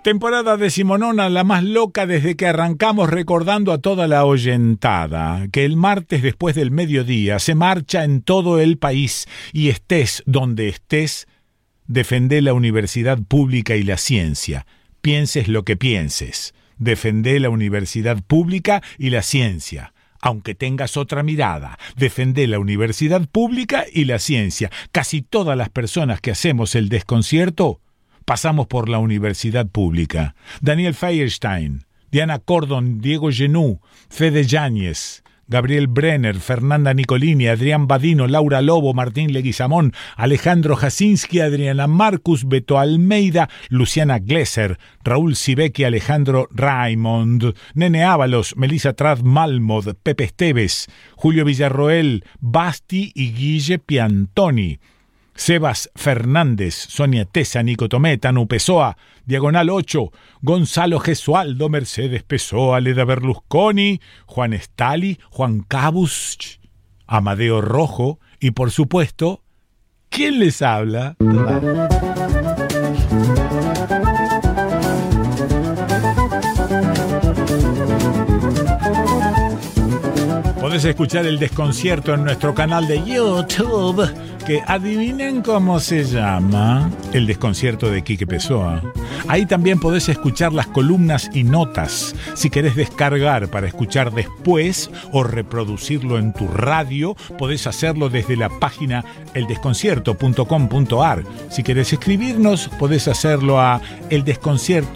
Temporada decimonona, la más loca desde que arrancamos, recordando a toda la oyentada que el martes después del mediodía se marcha en todo el país y estés donde estés, defendé la universidad pública y la ciencia. Pienses lo que pienses, defendé la universidad pública y la ciencia. Aunque tengas otra mirada, defendé la universidad pública y la ciencia. Casi todas las personas que hacemos el desconcierto pasamos por la universidad pública. Daniel Feierstein, Diana Cordon, Diego Genú, Fede Yáñez, Gabriel Brenner, Fernanda Nicolini, Adrián Badino, Laura Lobo, Martín Leguizamón, Alejandro Jasinski, Adriana Marcus, Beto Almeida, Luciana Glesser, Raúl Sibeki, Alejandro Raimond, Nene Ábalos, Melissa Trad Malmod, Pepe Esteves, Julio Villarroel, Basti y Guille Piantoni, Sebas Fernández, Sonia Tesa, Nico Tomé, Tanu Pessoa, Diagonal 8, Gonzalo Gesualdo, Mercedes Pessoa, Leda Berlusconi, Juan Stali, Juan Cabus, Amadeo Rojo y, por supuesto, ¿quién les habla? Podés escuchar el desconcierto en nuestro canal de YouTube, que adivinen cómo se llama, El Desconcierto de Quique Pessoa. Ahí también podés escuchar las columnas y notas. Si querés descargar para escuchar después o reproducirlo en tu radio, podés hacerlo desde la página eldesconcierto.com.ar. Si querés escribirnos, podés hacerlo a eldesconcierto